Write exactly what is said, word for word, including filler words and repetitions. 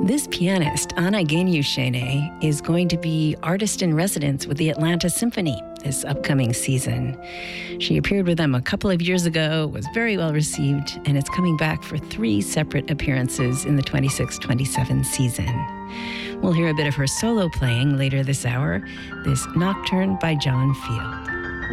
This pianist, Anna Guéniouchene, is going to be artist in residence with the Atlanta Symphony this upcoming season. She appeared with them a couple of years ago, was very well received, and is coming back for three separate appearances in the twenty-six twenty-seven season. We'll hear a bit of her solo playing later this hour, this Nocturne by John Field.